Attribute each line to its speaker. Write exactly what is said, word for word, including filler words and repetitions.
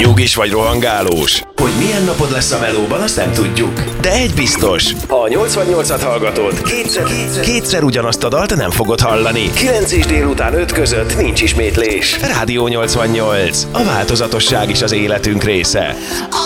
Speaker 1: Nyugis vagy rohangálós? Hogy milyen napod lesz a melóban, azt nem tudjuk. De egy biztos, ha a nyolcvannyolcat hallgatod, kétszer, kétszer, kétszer ugyanazt a dalt nem fogod hallani. kilenc és délután öt között nincs ismétlés. Rádió nyolcvannyolc. A változatosság is az életünk része.